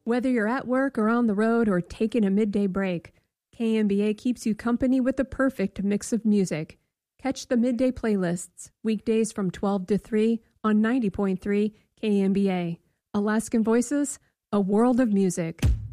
Whether you're at work or on the road or taking a midday break, KMBA keeps you company with the perfect mix of music. Catch the midday playlists, weekdays from 12 to 3 on 90.3 KMBA. Alaskan Voices, a world of music.